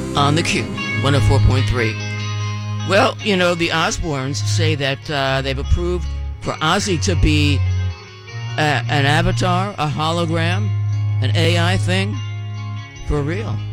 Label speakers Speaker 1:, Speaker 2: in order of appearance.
Speaker 1: on the Q 104.3. Well, you know, the Osbournes say that they've approved for Ozzy to be an avatar, a hologram, an AI thing. For real.